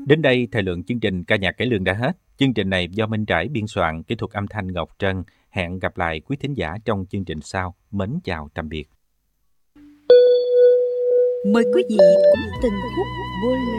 Đến đây, thời lượng chương trình ca nhạc cải lương đã hết. Chương trình này do Minh Trải biên soạn, kỹ thuật âm thanh Ngọc Trân. Hẹn gặp lại quý thính giả trong chương trình sau. Mến chào tạm biệt. Mời quý vị cùng từng khúc bolero